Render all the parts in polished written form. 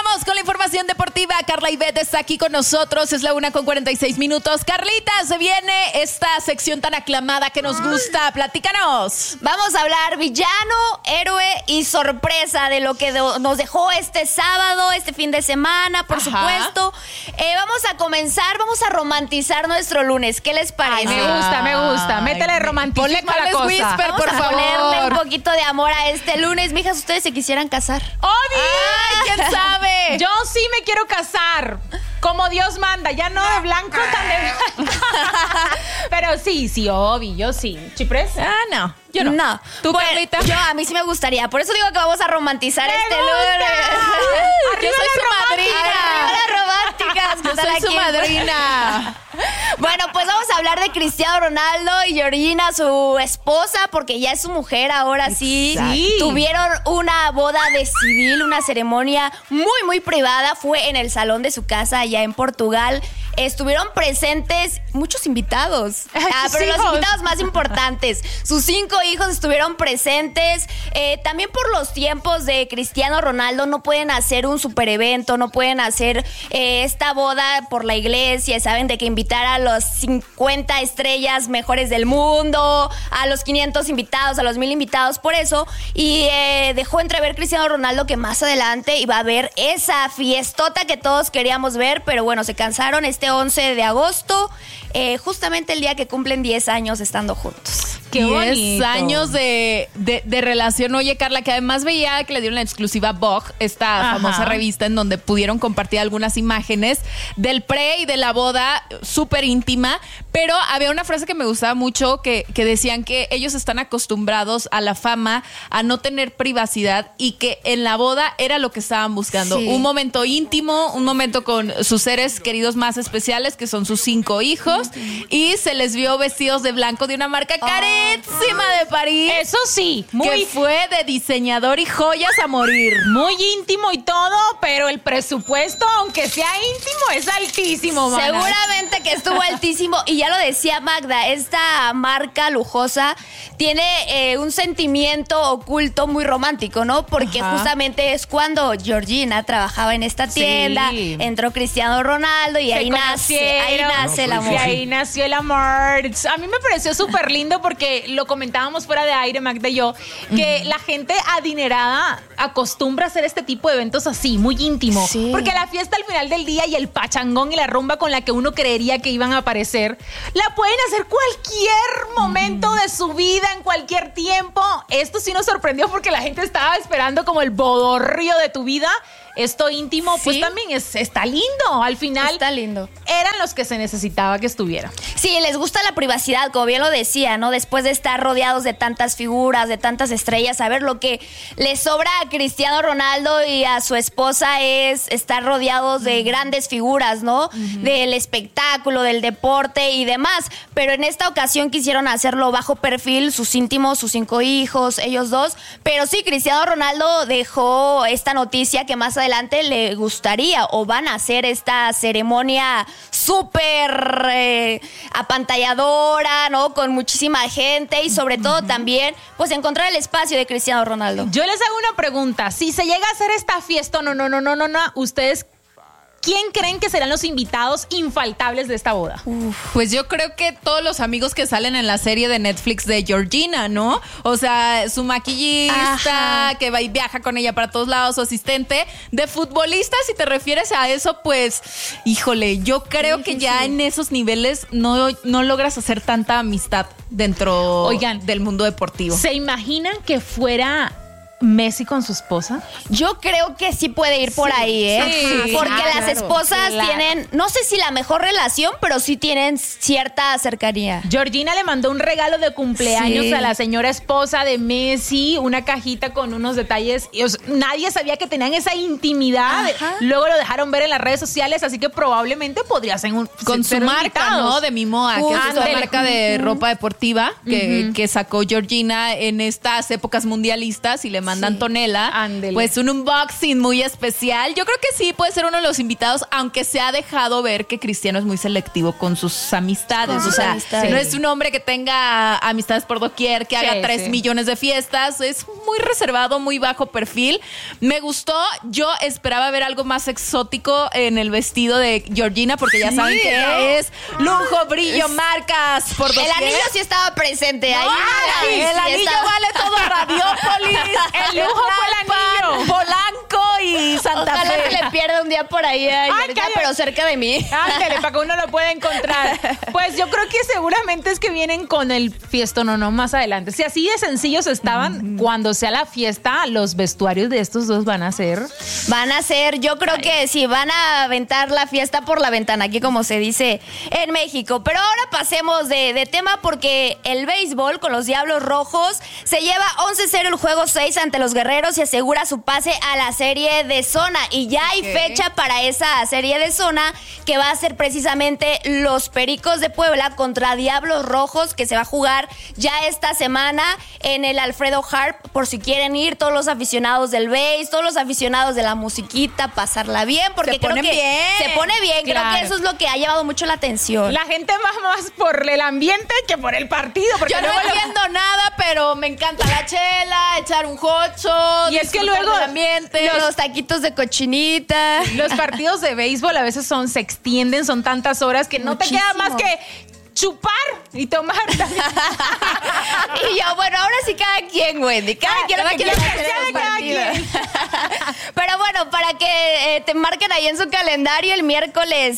Continuamos con la información deportiva. Carla Ivette está aquí con nosotros. Es la 1:46. Carlita, se viene esta sección tan aclamada que nos gusta. Platícanos. Vamos a hablar villano, héroe y sorpresa de lo que nos dejó este sábado, este fin de semana, por supuesto. Vamos a comenzar, vamos a romantizar nuestro lunes. ¿Qué les parece? Me gusta. Métele romanticismo a la cosa. Whisper, Vamos por a favor. ponerle un poquito de amor a este lunes. Mijas, ¿ustedes se quisieran casar? ¡Obi! Ay, ¿quién sabe? Yo sí me quiero casar. Como Dios manda, ya no de blanco tan de... Pero sí, Obi, yo sí. ¿Chipres? No. Yo no. No. ¿Tú, Bueno, Carlita? a mí sí me gustaría. Por eso digo que vamos a romantizar este lunes. Yo soy su madrina. Arriba las románticas. que Yo están soy su aquí. madrina. Bueno, pues vamos a hablar de Cristiano Ronaldo y Georgina, su esposa, porque ya es su mujer ahora sí. Sí. Tuvieron una boda de civil, una ceremonia muy, muy privada. Fue en el salón de su casa allá en Portugal. Estuvieron presentes muchos invitados. Pero los invitados más importantes. Sus 5 hijos estuvieron presentes. También por los tiempos de Cristiano Ronaldo no pueden hacer un super evento, no pueden hacer esta boda por la iglesia, ¿saben? De que invitar a los 50 estrellas mejores del mundo, a los 500 invitados, a los 1000 invitados, por eso. Y dejó entrever Cristiano Ronaldo que más adelante iba a haber esa fiestota que todos queríamos ver, pero bueno, se cansaron este 11 de agosto, justamente el día que cumplen 10 años estando juntos. Qué 10 bonito. años de relación. Oye, Carla, que además veía que le dieron la exclusiva Vogue, esta famosa revista en donde pudieron compartir algunas imágenes del pre y de la boda súper íntima, pero había una frase que me gustaba mucho que decían que ellos están acostumbrados a la fama, a no tener privacidad y que en la boda era lo que estaban buscando. Sí. Un momento íntimo, un momento con sus seres queridos más especiales, que son sus 5 hijos, y se les vio vestidos de blanco de una marca carísima de París. Eso sí, Que fue de diseñador y joyas a morir. muy íntimo y todo, pero el presupuesto, aunque sea íntimo, es altísimo, manas. Seguramente que estuvo altísimo, y ya lo decía Magda, esta marca lujosa tiene un sentimiento oculto muy romántico, ¿no? Porque justamente es cuando Georgina trabajaba en esta tienda, entró Cristiano Ronaldo y Se ahí nace el amor. Y ahí nació el amor. A mí me pareció súper lindo porque lo comentábamos fuera de aire, Magda y yo, que la gente adinerada acostumbra a hacer este tipo de eventos así, muy íntimo. Sí. Porque la fiesta al final del día y el pachangón y la rumba con la que uno creería que iban a aparecer, la pueden hacer cualquier momento de su vida, en cualquier tiempo. Esto sí nos sorprendió porque la gente estaba esperando como el bodorrio de tu vida. Esto íntimo, pues Sí. también está lindo. Al final Está lindo. eran los que se necesitaba que estuviera. Sí, les gusta la privacidad, como bien lo decía, ¿no? Después de estar rodeados de tantas figuras, de tantas estrellas, a ver, lo que le sobra a Cristiano Ronaldo y a su esposa es estar rodeados de grandes figuras, ¿no? Del espectáculo, del deporte y demás. Pero en esta ocasión quisieron hacerlo bajo perfil, sus íntimos, sus 5 hijos, ellos 2. Pero sí, Cristiano Ronaldo dejó esta noticia que más adelante le gustaría o van a hacer esta ceremonia súper apantalladora, ¿no? Con muchísima gente y sobre todo también, pues encontrar el espacio de Cristiano Ronaldo. Yo les hago una pregunta. Si se llega a hacer esta fiesta, no, ustedes, ¿quién creen que serán los invitados infaltables de esta boda? Pues yo creo que todos los amigos que salen en la serie de Netflix de Georgina, ¿no? O sea, su maquillista, que va y viaja con ella para todos lados, su asistente. De futbolistas, si te refieres a eso, pues, híjole, yo creo que ya en esos niveles no logras hacer tanta amistad dentro del mundo deportivo. ¿Se imaginan que fuera Messi con su esposa? Yo creo que sí puede ir por ahí, ¿eh? Sí, porque claro, las esposas tienen, no sé si la mejor relación, pero sí tienen cierta cercanía. Georgina le mandó un regalo de cumpleaños a la señora esposa de Messi, una cajita con unos detalles. Nadie sabía que tenían esa intimidad. Luego lo dejaron ver en las redes sociales, así que probablemente podría ser con su marca, invitados, ¿no? De Mimoa, que es la marca de ropa deportiva que sacó Georgina en estas épocas mundialistas y le Amanda Antonella. Ándele. Pues un unboxing muy especial. Yo creo que sí puede ser uno de los invitados, aunque se ha dejado ver que Cristiano es muy selectivo con sus amistades. No es un hombre que tenga amistades por doquier, que haga 3 millones de fiestas. Es muy reservado, muy bajo perfil. Me gustó. Yo esperaba ver algo más exótico en el vestido de Georgina, porque ya saben que es lujo, brillo, marcas por doquier. El anillo sí estaba presente ahí. El anillo vale todo Radiópolis. El lujo fue el anillo. Polanco y Santa Ojalá Fe. que le pierda un día por ahí a Georgina, pero cerca de mí. Ándale, para que uno lo pueda encontrar. Pues yo creo que seguramente es que vienen con el fiestón o no más adelante. Si así de sencillos estaban, cuando sea la fiesta, los vestuarios de estos dos van a ser. Yo creo que sí, van a aventar la fiesta por la ventana, aquí como se dice en México. Pero ahora pasemos de tema, porque el béisbol con los Diablos Rojos se lleva 11-0 el juego 6 ante los Guerreros y asegura su pase a la serie de zona. Y ya hay fecha para esa serie de zona, que va a ser precisamente los Pericos de Puebla contra Diablos Rojos, que se va a jugar ya esta semana en el Alfredo Harp, por si quieren ir todos los aficionados del béis, todos los aficionados de la musiquita, pasarla bien, porque se pone bien. Creo que eso es lo que ha llamado mucho la atención. La gente más por el ambiente que por el partido. Porque yo no entiendo nada, pero me encanta la chela, echar un jocho. Y es que luego el ambiente, los taquitos de cochinita. Los partidos de béisbol a veces se extienden, son tantas horas que no te queda más que chupar y tomar también. Y yo, bueno, ahora sí cada quien, Wendy. Cada quien lo que quiera hacer en los partidos. Pero bueno, para que te marquen ahí en su calendario el miércoles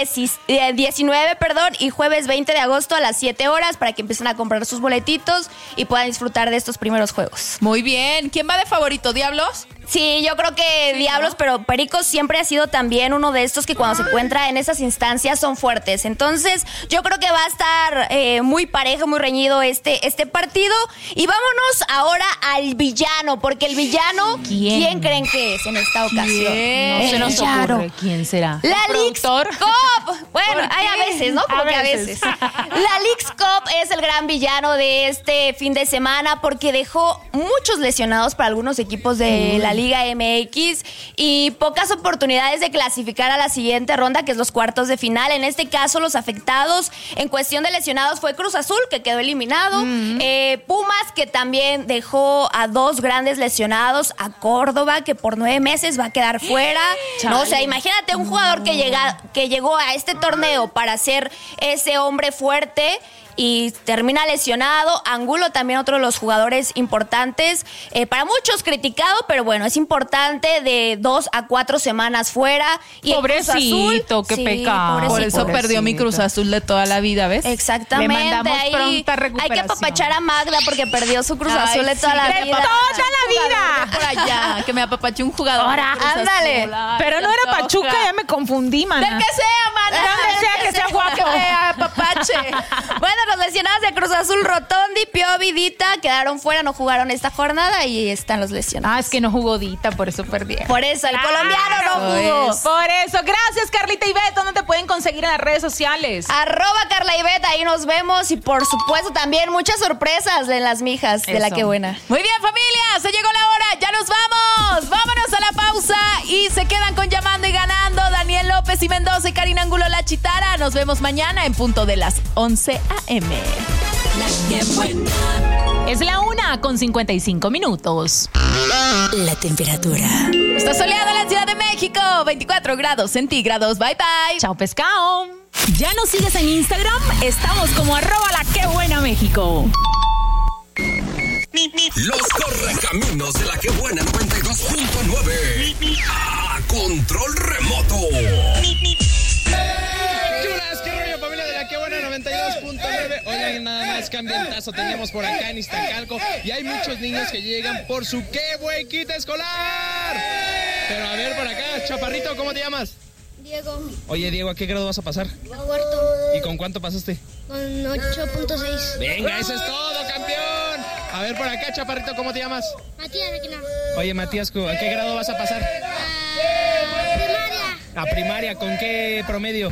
19, y jueves 20 de agosto a las 7 horas, para que empiecen a comprar sus boletitos y puedan disfrutar de estos primeros juegos. Muy bien. ¿Quién va de favorito? ¿Diablos? Sí, yo creo que Diablos, ¿no? Pero Pericos siempre ha sido también uno de estos que cuando se encuentra en esas instancias son fuertes. Entonces, yo creo que va a estar muy parejo, muy reñido este partido. Y vámonos ahora al villano, porque el villano, ¿quién creen que es en esta ocasión? No se nos ocurre. ¿Quién será? La Leagues Cup. Bueno, hay a veces, ¿no? Como que a veces. La Leagues Cup es el gran villano de este fin de semana, porque dejó muchos lesionados para algunos equipos de la Liga MX y pocas oportunidades de clasificar a la siguiente ronda, que es los cuartos de final. En este caso, los afectados en cuestión de lesionados fue Cruz Azul, que quedó eliminado, Pumas, que también dejó a 2 grandes lesionados, a Córdoba, que por 9 meses va a quedar fuera. No, o sea, imagínate un jugador que llegó a este torneo para ser ese hombre fuerte y termina lesionado. Angulo, también otro de los jugadores importantes, para muchos criticado, pero bueno, es importante, de 2 a 4 semanas fuera. Y pobrecito, qué pecado. Por eso perdió mi Cruz Azul de toda la vida, ¿ves? Exactamente. Le mandamos pronta recuperación. Hay que apapachar a Magda porque perdió su Cruz Azul de toda la vida. ¡De toda la vida! Por allá, que me apapache un jugador. Ahora, ándale. Pero no era Pachuca, ya me confundí, mana. Del que sea, mana. Donde sea guapo. Que me apapache. Bueno, los lesionados de Cruz Azul, Rotondi, Piovi, Dita, quedaron fuera, no jugaron esta jornada y están los lesionados. Es que no jugó Dita, por eso perdieron. Por eso, el colombiano no jugó. Por eso, gracias Carlita y Beto. ¿Dónde te pueden conseguir en las redes sociales? @Carla y Bet, ahí nos vemos. Y por supuesto también muchas sorpresas en las mijas de La Que Buena. Muy bien, familia, se llegó la hora, ya nos vamos. Vámonos a la pausa y se quedan con Llamando y Ganando Daniel López y Mendoza y Karina Angulo La Chitara. Nos vemos mañana en punto de las 11 a.m. La Que Buena. Es la 1:55. La temperatura. Está soleada la Ciudad de México, 24 grados centígrados. Bye, bye. Chao, pescado. ¿Ya nos sigues en Instagram? Estamos como @LaQueBuenaMéxico. Los correcaminos de La Que Buena 92.9. A control remoto. ¿Qué rollo, familia de La Que Buena 92.9? Oigan, nada más que ambientazo tenemos por acá en Iztacalco. Y hay muchos niños que llegan por su qué buen kit escolar. Pero a ver, por acá, chaparrito, ¿cómo te llamas? Diego, Oye, Diego, ¿a qué grado vas a pasar? a cuarto, ¿Y con cuánto pasaste? con 8.6. Venga, eso es todo, campeón. A ver, por acá, chaparrito, ¿cómo te llamas? Matías de Quina. Oye, Matías, ¿a qué grado vas a pasar? Primaria, A primaria, ¿con qué promedio?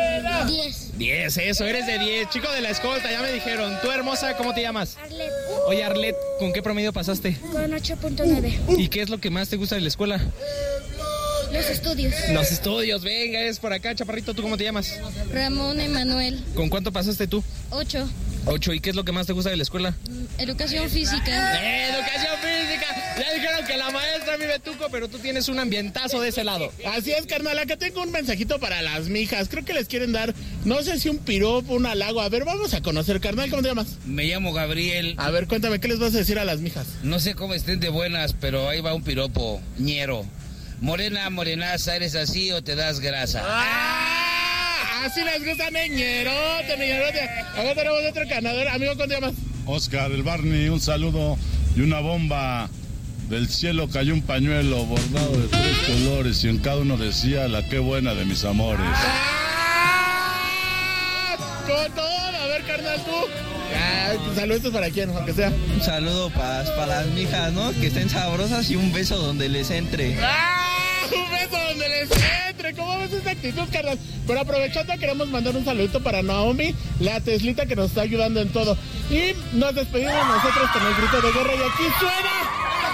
10. 10, eso, eres de 10. Chico de la escolta, ya me dijeron. ¿Tú, hermosa, cómo te llamas? Arlet, Oye, Arlet, ¿con qué promedio pasaste? Con 8.9. ¿Y qué es lo que más te gusta de la escuela? Los estudios. Los estudios, venga, es por acá, chaparrito. ¿Tú cómo te llamas? Ramón Emanuel. ¿Con cuánto pasaste tú? 8. 8. ¿Y qué es lo que más te gusta de la escuela? Educación física. ¡Educación física! Ya dijeron que la maestra vive tuco, pero tú tienes un ambientazo de ese lado. Así es, carnal. Acá tengo un mensajito para las mijas. Creo que les quieren dar, no sé si un piropo, un halago. A ver, vamos a conocer, carnal. ¿Cómo te llamas? Me llamo Gabriel. A ver, cuéntame, ¿qué les vas a decir a las mijas? No sé cómo estén de buenas, pero ahí va un piropo, ñero. Morena, morenaza, ¿eres así o te das grasa? ¡Ah! Así les gusta, ñerote, ñerote. Acá tenemos otro ganador. Amigo, ¿cómo te llamas? Oscar, el Barney, un saludo y una bomba. Del cielo cayó un pañuelo bordado de 3 colores y en cada uno decía la qué buena de mis amores. ¡Ah! Con todo, a ver, carnal, tú. Saludos para quién, aunque sea. Un saludo para las mijas, ¿no? Que estén sabrosas y un beso donde les entre. Un beso donde les entre. ¿Cómo ves esta actitud, carnal? Pero aprovechando, queremos mandar un saludito para Naomi, la Teslita que nos está ayudando en todo. Y nos despedimos nosotros con el grito de guerra y aquí suena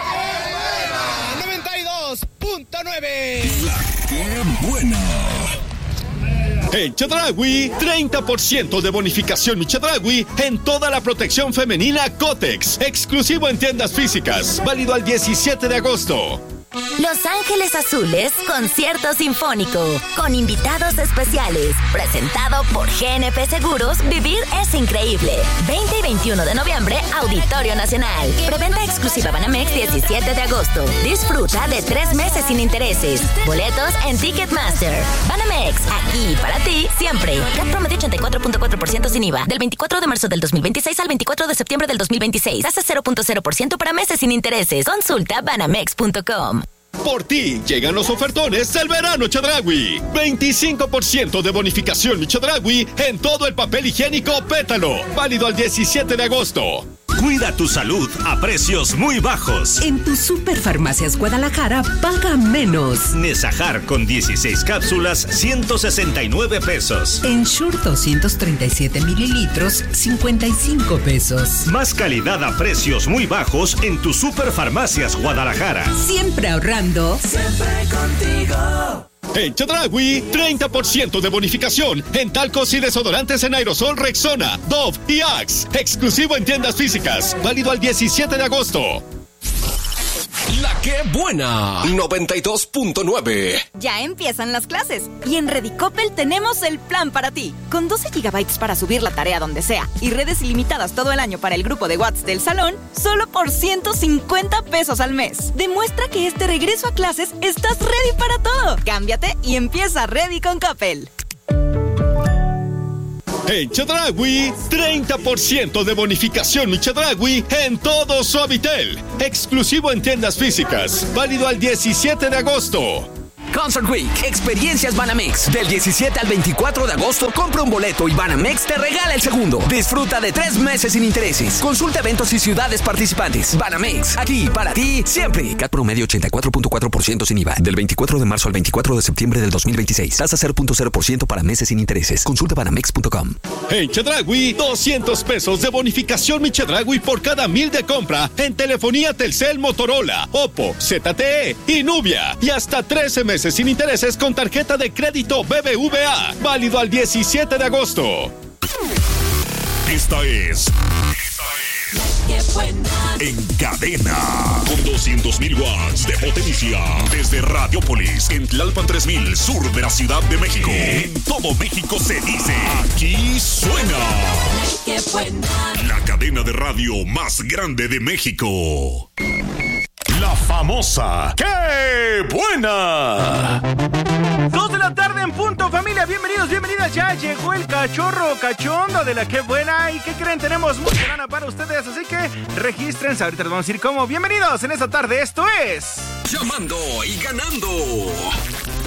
92.9. La que buena. En Chedraui, 30% de bonificación Chedraui en toda la protección femenina Kotex. Exclusivo en tiendas físicas. Válido al 17 de agosto. Los Ángeles Azules, concierto sinfónico, con invitados especiales, presentado por GNP Seguros, Vivir es Increíble. 20 y 21 de noviembre, Auditorio Nacional. Preventa exclusiva Banamex 17 de agosto. Disfruta de 3 meses sin intereses. Boletos en Ticketmaster. Banamex, aquí para ti, siempre. CAT promedio 84.4% sin IVA. Del 24 de marzo del 2026 al 24 de septiembre del 2026. Tasa 0.0% para meses sin intereses. Consulta banamex.com. Por ti llegan los ofertones del verano Chedraui. 25% de bonificación Chedraui en todo el papel higiénico Pétalo. Válido al 17 de agosto. Cuida tu salud a precios muy bajos. En tu Superfarmacias Guadalajara paga menos. Nesajar con 16 cápsulas, 169 pesos. Ensure 237 mililitros, 55 pesos. Más calidad a precios muy bajos en tu Superfarmacias Guadalajara. Siempre ahorrando. Siempre contigo. En Chedraui, 30% de bonificación en talcos y desodorantes en aerosol Rexona, Dove y Axe. Exclusivo en tiendas físicas. Válido al 17 de agosto. La que buena, 92.9. Ya empiezan las clases y en Redicopel tenemos el plan para ti. Con 12 gigabytes para subir la tarea donde sea y redes ilimitadas todo el año para el grupo de WhatsApp del salón, solo por 150 pesos al mes. Demuestra que este regreso a clases estás ready para todo. Cámbiate y empieza Ready con Coppel. En Chedraui, 30% de bonificación Chedraui en todo Suavitel. Exclusivo en tiendas físicas. Válido al 17 de agosto. Concert Week, experiencias Banamex. Del 17 al 24 de agosto, compra un boleto y Banamex te regala el segundo. Disfruta de 3 meses sin intereses. Consulta eventos y ciudades participantes. Banamex, aquí para ti, siempre. CAT promedio 84.4% sin IVA. Del 24 de marzo al 24 de septiembre del 2026. Tasa 0.0% para meses sin intereses. Consulta banamex.com. En Chedraui, 200 pesos de bonificación Chedraui por cada 1,000 de compra en telefonía Telcel, Motorola, Oppo, ZTE y Nubia. Y hasta 13 meses sin intereses con tarjeta de crédito BBVA. Válido al 17 de agosto. Esta es En Cadena. Con 200,000 watts de potencia. Desde Radiopolis, en Tlalpan 3000, sur de la Ciudad de México. En todo México se dice, aquí suena. La cadena de radio más grande de México. La famosa ¡Qué buena! 2 de la tarde en punto, familia. Bienvenidos, bienvenidas. Ya llegó el cachorro cachondo de la Qué Buena. ¿Y qué creen? Tenemos mucha lana para ustedes, así que regístrense. Ahorita les vamos a decir cómo. Bienvenidos en esta tarde. Esto es... Llamando y ganando.